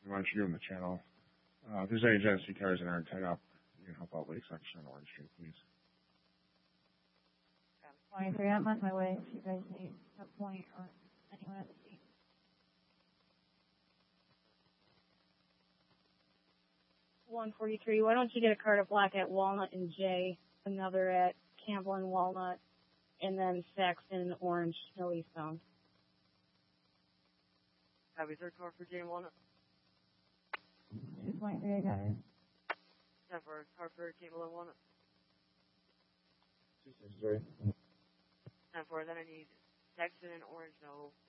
Why don't you give them the channel? If there's any Genesee cars that aren't tied up, you can help out Lake Section on Orange Street, please. 23, I'm on my way if you guys need a point or anyone at the scene. $143, why don't you get a card of black at Walnut and J, another at Campbell and Walnut, and then Saxon and Orange, no eastbound. Copy, third car for J and Walnut. 2.3, I got it. 10 for car for Campbell and Walnut. 263. 10 for, then I need Saxon and Orange, no